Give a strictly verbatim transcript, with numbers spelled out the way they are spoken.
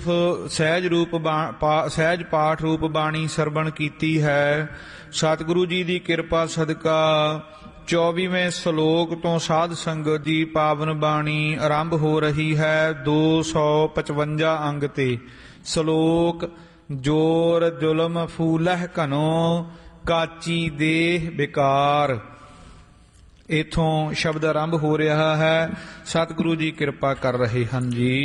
ਸਹਿਜ ਰੂਪ ਬਾ- ਪਾ- ਸਹਿਜ ਪਾਠ ਰੂਪ ਬਾਣੀ ਸਰਵਣ ਕੀਤੀ ਹੈ। ਸਤਿਗੁਰੂ ਜੀ ਦੀ ਕਿਰਪਾ ਸਦਕਾ ਚੌਵੀਵੇਂ ਸ਼ਲੋਕ ਤੋਂ ਸਾਧ ਸੰਗਤ ਦੀ ਪਾਵਨ ਬਾਣੀ ਆਰੰਭ ਹੋ ਰਹੀ ਹੈ। ਦੋ ਸੌ ਪਚਵੰਜਾ ਅੰਗ ਤੇ ਸ਼ਲੋਕ। ਜੋਰ ਜ਼ੁਲਮ ਫੂਲਹਿ ਘਨੋ ਕਾਚੀ ਦੇਹ ਬਿਕਾਰ। ਇਥੋਂ ਸ਼ਬਦ ਆਰੰਭ ਹੋ ਰਿਹਾ ਹੈ। ਸਤਿਗੁਰੂ ਜੀ ਕਿਰਪਾ ਕਰ ਰਹੇ ਹਨ ਜੀ।